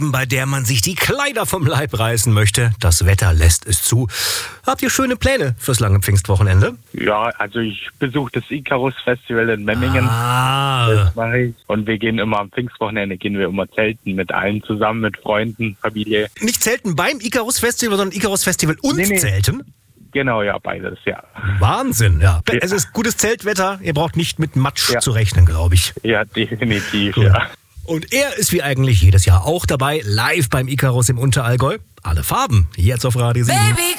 Zeiten, bei der man sich die Kleider vom Leib reißen möchte. Das Wetter lässt es zu. Habt ihr schöne Pläne fürs lange Pfingstwochenende? Ja, also ich besuche das Icarus Festival in Memmingen. Ah. Das mache ich. Und wir gehen immer am Pfingstwochenende, gehen wir immer zelten mit allen zusammen, mit Freunden, Familie. Nicht zelten beim Icarus Festival, sondern Icarus Festival und Nee. zelten? Genau, ja, beides, ja. Wahnsinn, ja. Ja. Es ist gutes Zeltwetter. Ihr braucht nicht mit Matsch Ja. zu rechnen, glaube ich. Ja, definitiv, Cool. ja. Und er ist wie eigentlich jedes Jahr auch dabei, live beim Icarus im Unterallgäu. Alle Farben, jetzt auf Radio 7. Baby,